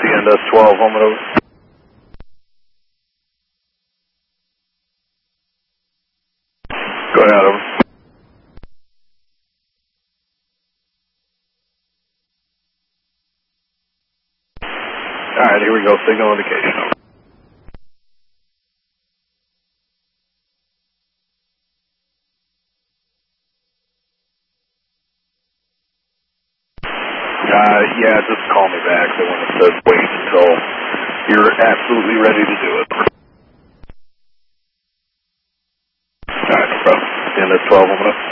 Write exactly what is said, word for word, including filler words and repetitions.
C N S twelve, home and over. Go ahead, over. Alright, here we go, signal indication, over. Uh, yeah, just call me back. The one that says wait until you're absolutely ready to do it. Alright, no problem. C N S twelve, home and over.